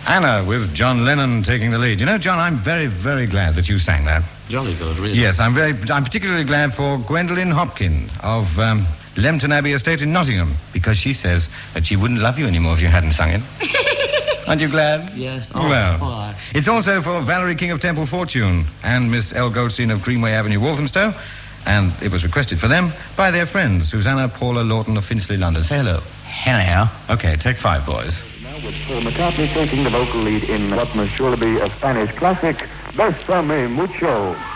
Anna with John Lennon taking the lead. You know, John, I'm very, very glad that you sang that. Jolly good, really. Yes, I'm particularly glad for Gwendolyn Hopkin of Lempton Abbey Estate in Nottingham, because she says that she wouldn't love you anymore if you hadn't sung it. Aren't you glad? Yes. Oh, well, it's also for Valerie King of Temple Fortune and Miss L. Goldstein of Greenway Avenue, Walthamstow. And it was requested for them by their friends, Susanna Paula Lawton of Finchley, London. Say hello. Hello. Okay, take 5, boys. Now with Paul McCartney taking the vocal lead in what must surely be a Spanish classic, Bésame Mucho.